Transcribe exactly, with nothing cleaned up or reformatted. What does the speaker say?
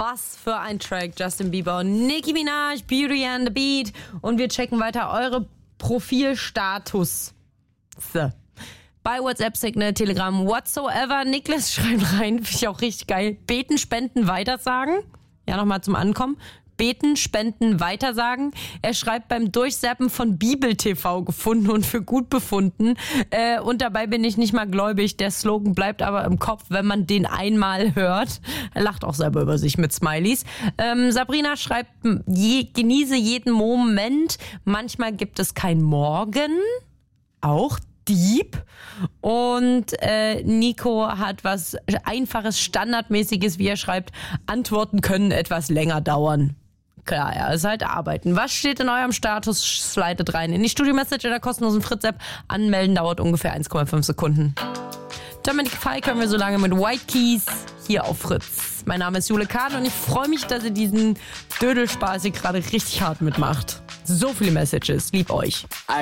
Was für ein Track. Justin Bieber und Nicki Minaj, Beauty and the Beat. Und wir checken weiter eure Profilstatus. So. Bei WhatsApp, Signal, Telegram, whatsoever. Niklas schreibt rein, finde ich auch richtig geil. Beten, spenden, weitersagen. Ja, nochmal zum Ankommen. Beten, spenden, weitersagen. Er schreibt beim Durchsappen von Bibel T V gefunden und für gut befunden. Äh, und dabei bin ich nicht mal gläubig. Der Slogan bleibt aber im Kopf, wenn man den einmal hört. Er lacht auch selber über sich mit Smileys. Ähm, Sabrina schreibt, je, genieße jeden Moment. Manchmal gibt es kein Morgen. Auch Dieb. Und äh, Nico hat was Einfaches, Standardmäßiges, wie er schreibt, Antworten können etwas länger dauern. Klar, ja, ist halt arbeiten. Was steht in eurem Status? Slidet rein in die Studio-Message in der kostenlosen Fritz-App. Anmelden dauert ungefähr eins Komma fünf Sekunden. Dominic Fike hören wir so lange mit White Keys hier auf Fritz. Mein Name ist Jule Kahn und ich freue mich, dass ihr diesen Dödelspaß hier gerade richtig hart mitmacht. So viele Messages. Lieb euch.